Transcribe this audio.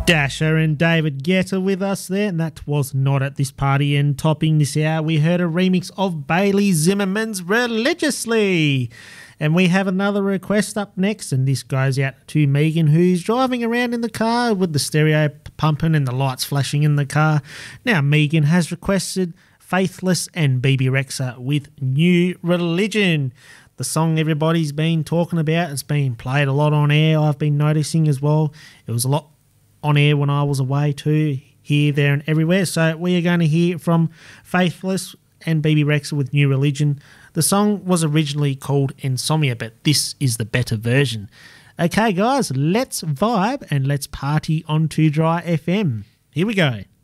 Dasher and David Guetta with us there, and that was Not at This Party. And topping this hour, we heard a remix of Bailey Zimmerman's Religiously. And we have another request up next, and this goes out to Megan, who's driving around in the car with the stereo pumping and the lights flashing in the car. Now, Megan has requested Faithless and BB Rexa with New Religion. The song everybody's been talking about, it's been played a lot on air, I've been noticing as well. It was a lot on air when I was away too, here, there and everywhere. So we are going to hear from Faithless and BB Rexa with New Religion. The song was originally called Insomnia, but this is the better version. Okay guys, let's vibe and let's party on 2 Dry FM. Here we go.